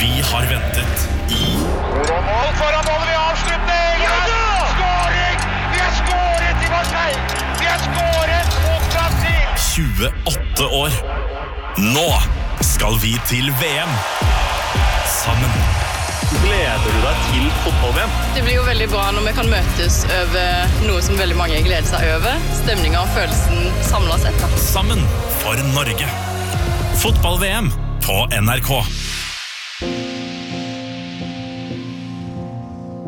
Vi har ventet i Mål foran målet ved avslutning! Skåring! Vi har skåret i Marseille! Vi har skåret mot Brasil! 28 år. Nå skal vi til VM. Sammen. Gleder du deg til fotball-VM? Det blir jo veldig bra når vi kan møtes over noe som veldig mange gleder seg over. Stemningen og følelsen samles etter. Sammen for Norge. Fotball-VM på NRK.